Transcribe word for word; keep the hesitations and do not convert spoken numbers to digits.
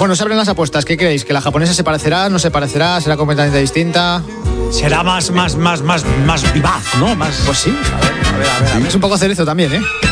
Bueno, se abren las apuestas. ¿Qué creéis? ¿Que la japonesa se parecerá, no se parecerá, será completamente distinta? Será más, más, más, más, más vivaz, ¿no? Más... Pues sí. A ver, a ver, a ver. Sí. Es un poco cerezo también, ¿eh?